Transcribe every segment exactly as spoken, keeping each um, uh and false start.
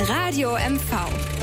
Radio M V.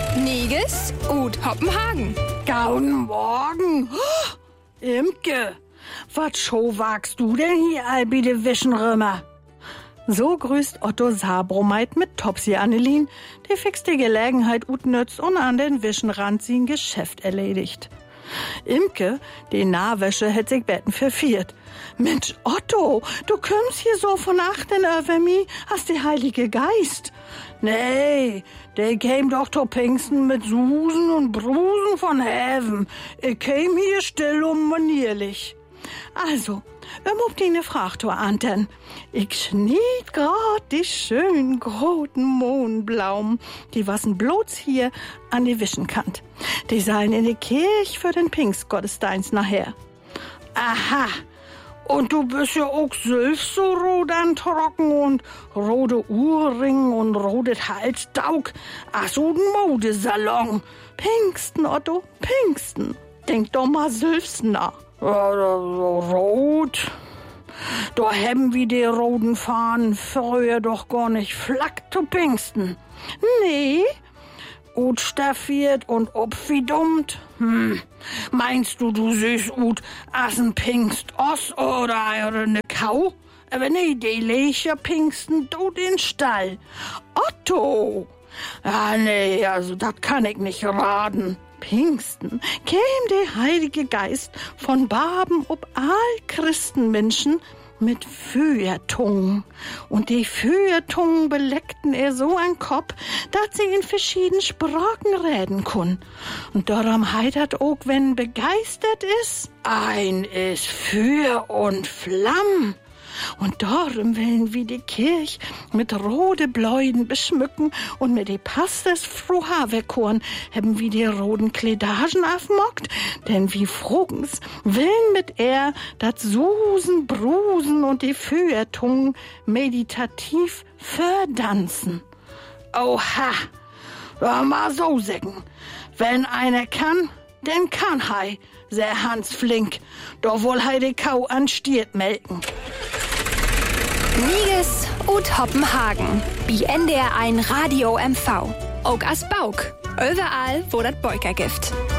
Niges und Hoppenhagen. Gauden Morgen. Oh, Imke, wat scho wagst du denn hier all bi de Wischenrömer? So grüßt Otto Sabromeit mit Topsi Annelien, die fix die Gelegenheit utnützt und an den Wischenrand sein Geschäft erledigt. Imke, die Nahwäsche, hätt sich betten verfiert. Mensch, Otto, du kommst hier so von achten über mi, hast die Heilige Geist. Nee, der käm doch to Pfingsten mit Susen und Brusen von Häven. Ich käm hier still und manierlich. Also, um auf die Frachtor anten. Ich schnied grad die schönen großen Mohnblaum, die wassen bloß hier an die Wischenkant. Die seien in die Kirche für den Pfingstgottesdienst nachher. Aha, und du bist ja auch selbst so rot an Trocken und rote Ohrring und rotes Halsdaug. Ach so, ein Modesalon. Pfingsten, Otto, Pfingsten. Denk doch mal selbst nach. Ja, so rot. Da haben wir die roten Fahnen früher doch gar nicht flackt zu Pfingsten. Nee, ut staffiert und opfidummt. Hm, meinst du, du süß ut assen Pfingst os oder eine Kau? Aber nee, die Lecher Pfingsten tut in Stall. Otto! Ah, nee, also das kann ich nicht raten. Pfingsten käm der Heilige Geist von Baben ob all Christenmenschen mit Feuertungen. Und die Feuertungen beleckten er so an Kopf, dass sie in verschiedenen Sprachen reden kun. Und darum heitert auch, wenn begeistert ist, ein ist Feuer und Flamm. Und darum wollen wir die Kirche mit rote Bläuden beschmücken und mit die Pastors Frohaverkorn haben wir die roten Kledagen aufmockt, denn wie frugens willen mit er dat Susen, Brusen und die Feuertungen meditativ verdanzen. Oha, ja, mal so sägen, wenn einer kann, dann kann hei, seh Hans Flink, doch wohl hei die Kau an Stiert melken. Niges und Hoppenhagen. Bi N D R eins Radio M V. Auch as Bauk. Überall, wo dat Beuker gibt.